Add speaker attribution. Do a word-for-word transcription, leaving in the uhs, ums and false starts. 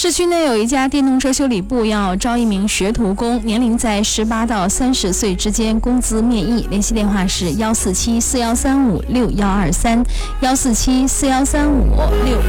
Speaker 1: 市区内有一家电动车修理部要招一名学徒工，年龄在十八到三十岁之间，工资面议。联系电话是幺四七四幺三五六幺二三，幺四七四幺三五六。